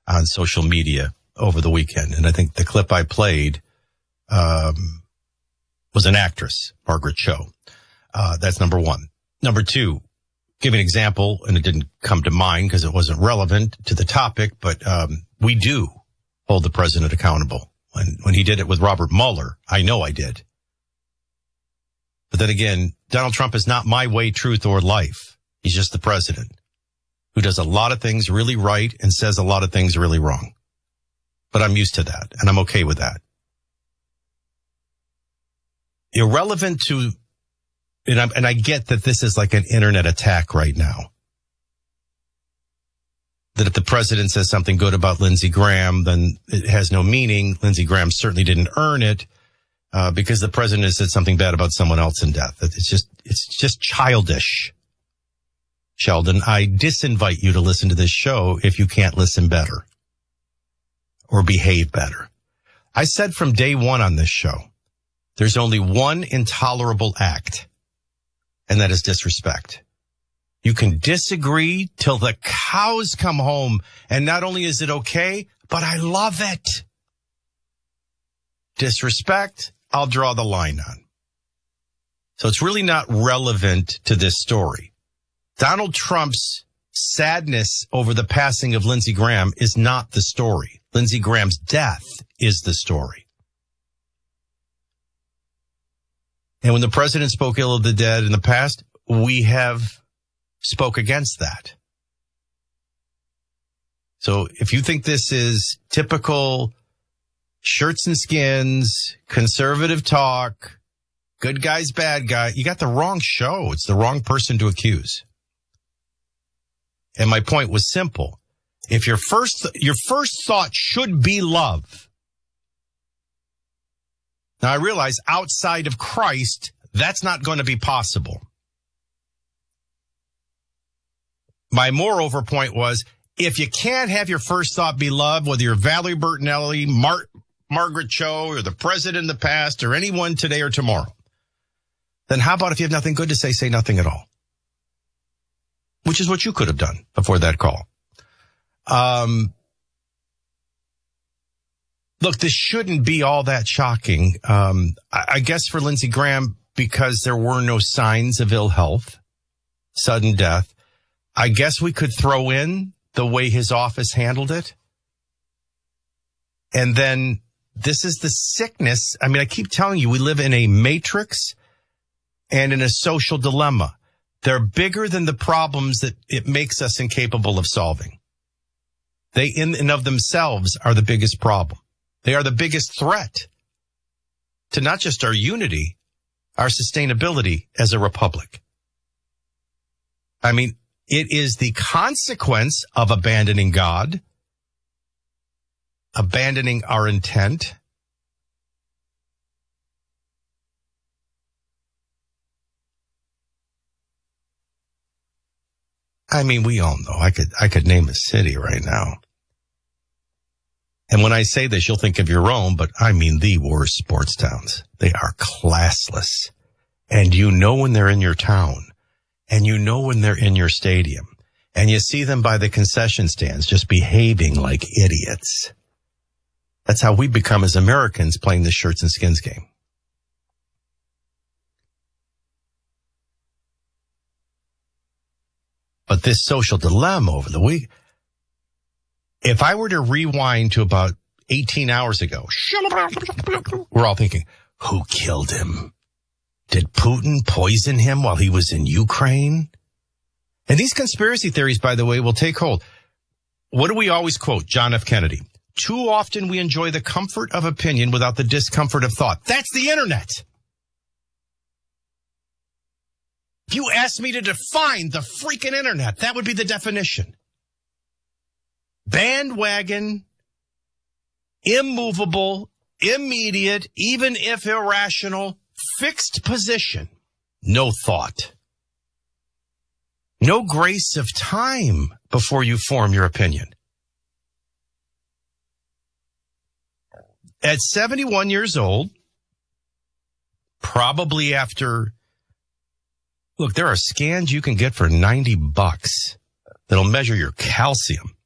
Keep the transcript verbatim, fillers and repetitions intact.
on social media over the weekend. And I think the clip I played um, was an actress, Margaret Cho. Uh, that's number one. Number two, give an example, and it didn't come to mind because it wasn't relevant to the topic, but um, we do hold the president accountable. When, when he did it with Robert Mueller, I know I did. But then again, Donald Trump is not my way, truth, or life. He's just the president who does a lot of things really right and says a lot of things really wrong. But I'm used to that, and I'm okay with that. Irrelevant to, and, I'm, and I get that this is like an internet attack right now. That if the president says something good about Lindsey Graham, then it has no meaning. Lindsey Graham certainly didn't earn it uh, because the president has said something bad about someone else in death. It's just, it's just childish. Sheldon, I disinvite you to listen to this show if you can't listen better or behave better. I said from day one on this show, there's only one intolerable act, and that is disrespect. You can disagree till the cows come home, and not only is it okay, but I love it. Disrespect, I'll draw the line on. So it's really not relevant to this story. Donald Trump's sadness over the passing of Lindsey Graham is not the story. Lindsey Graham's death is the story. And when the president spoke ill of the dead in the past, we have spoke against that. So if you think this is typical shirts and skins, conservative talk, good guys, bad guy, you got the wrong show. It's the wrong person to accuse. And my point was simple. If your first, your first thought should be love. Now I realize outside of Christ, that's not going to be possible. My moreover point was, if you can't have your first thought be love, whether you're Valerie Bertinelli, Mar- Margaret Cho, or the president in the past, or anyone today or tomorrow, then how about if you have nothing good to say, say nothing at all? Which is what you could have done before that call. Um, look, this shouldn't be all that shocking. Um, I, I guess for Lindsey Graham, because there were no signs of ill health, sudden death, I guess we could throw in the way his office handled it. And then this is the sickness. I mean, I keep telling you, we live in a matrix and in a social dilemma. They're bigger than the problems that it makes us incapable of solving. They in and of themselves are the biggest problem. They are the biggest threat to not just our unity, our sustainability as a republic. I mean, it is the consequence of abandoning God, abandoning our intent. I mean, we all know. I could, I could name a city right now. And when I say this, you'll think of your own, but I mean the worst sports towns. They are classless. And you know when they're in your town. And you know when they're in your stadium. And you see them by the concession stands just behaving like idiots. That's how we become as Americans playing the shirts and skins game. But this social dilemma over the week, if I were to rewind to about eighteen hours ago, we're all thinking, who killed him? Did Putin poison him while he was in Ukraine? And these conspiracy theories, by the way, will take hold. What do we always quote? John F. Kennedy. Too often we enjoy the comfort of opinion without the discomfort of thought. That's the internet. If you asked me to define the freaking internet, that would be the definition. Bandwagon, immovable, immediate, even if irrational, fixed position, no thought. No grace of time before you form your opinion. At seventy-one years old, probably after, look, there are scans you can get for ninety bucks that'll measure your calcium.